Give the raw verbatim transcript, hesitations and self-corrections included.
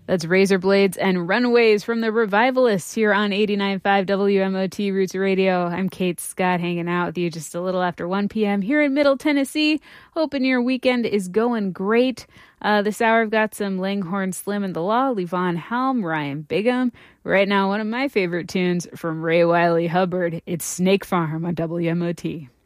That's Razor Blades and Runaways from the Revivalists here on eighty-nine point five W M O T Roots Radio. I'm Kate Scott, hanging out with you just a little after one p.m. here in Middle Tennessee. Hoping your weekend is going great. Uh, this hour I've got some Langhorne Slim and the Law, Levon Helm, Ryan Bigham. Right now, one of my favorite tunes from Ray Wiley Hubbard. It's Snake Farm on W M O T.